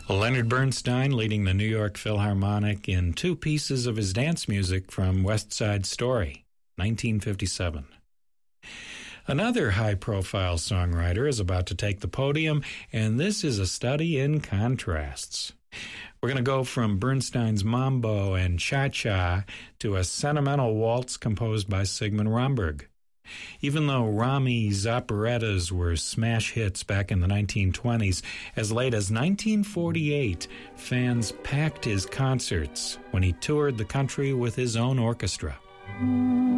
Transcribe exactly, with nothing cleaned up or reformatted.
Leonard Bernstein leading the New York Philharmonic in two pieces of his dance music from West Side Story, nineteen fifty-seven. Another high-profile songwriter is about to take the podium, and this is a study in contrasts. We're going to go from Bernstein's Mambo and Cha-Cha to a sentimental waltz composed by Sigmund Romberg. Even though Rami's operettas were smash hits back in the nineteen twenties, as late as nineteen forty-eight, fans packed his concerts when he toured the country with his own orchestra.